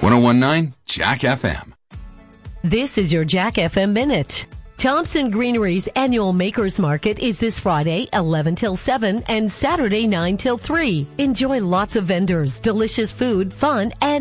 1019 Jack FM. This is your Jack FM Minute. Thompson Greenery's annual Makers Market is this Friday, 11 till 7, and Saturday, 9 till 3. Enjoy lots of vendors, delicious food, fun, and